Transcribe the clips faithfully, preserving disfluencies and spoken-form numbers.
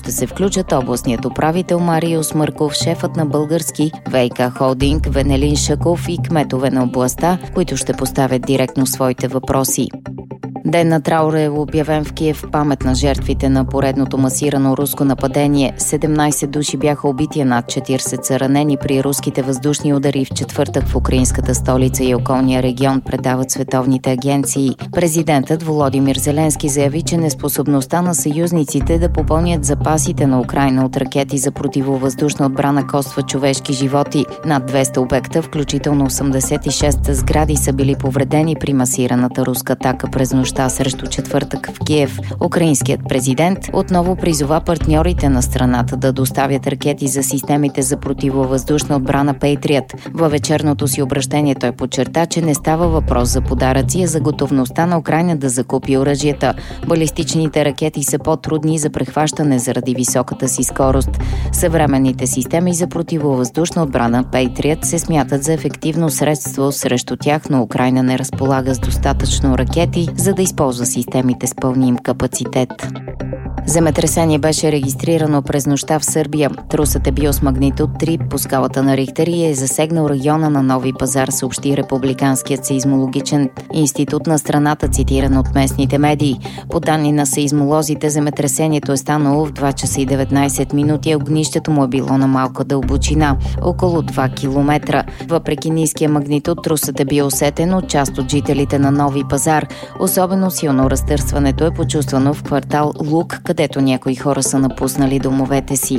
ще се включат областният управител Марио Смърков, шефът на български ВиК холдинг Венелин Шаков и кметове на областта, които ще поставят директно своите въпроси. Ден на траура е обявен в Киев в памет на жертвите на поредното масирано руско нападение. седемнайсет души бяха убити, а над четирийсет са ранени при руските въздушни удари в четвъртък в украинската столица и околния регион, предават световните агенции. Президентът Володимир Зеленски заяви, че неспособността на съюзниците да попълнят запасите на Украйна от ракети за противовъздушна отбрана коства човешки животи. Над двеста обекта, включително осемдесет и шест сгради, са били повредени при масираната руска атака през нощта срещу четвъртък в Киев. Украинският президент отново призова партньорите на страната да доставят ракети за системите за противовъздушна отбрана Пейтриът. Във вечерното си обращение той подчерта, че не става въпрос за подаръци, а за готовността на Украйна да закупи оръжията. Балистичните ракети са по-трудни за прехващане заради високата си скорост. Съвременните системи за противовъздушна отбрана Пейтриът се смятат за ефективно средство срещу тях, но Украйна не разполага с достатъчно ракети, за да използва системите с пълния им капацитет. Земетресение беше регистрирано през нощта в Сърбия. Трусът е бил с магнитуд три по скалата на Рихтер и е засегнал района на Нови пазар, съобщи Републиканският сеизмологичен институт на страната, цитиран от местните медии. По данни на сеизмолозите, земетресението е станало в два часа и деветнайсет минути, а огнището му е било на малка дълбочина, около два километра. Въпреки ниския магнитуд, трусът е бил усетен от част от жителите на Нови пазар. Особено силно разтърсването е почувствано в квартал Лук, където някои хора са напуснали домовете си.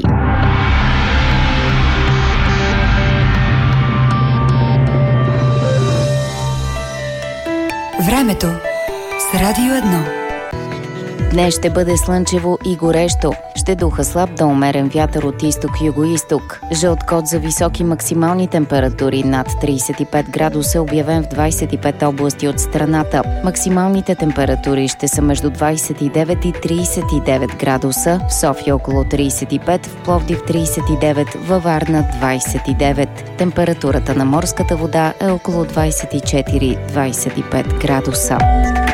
Времето с Радио едно. Днес ще бъде слънчево и горещо. Ще духа слаб до умерен вятър от изток-юго-исток. Жълт код за високи максимални температури над трийсет и пет градуса, обявен в двайсет и пет области от страната. Максималните температури ще са между двайсет и девет и трийсет и девет градуса, в София около трийсет и пет, в Пловдив трийсет и девет, във Варна двайсет и девет. Температурата на морската вода е около двайсет и четири до двайсет и пет градуса.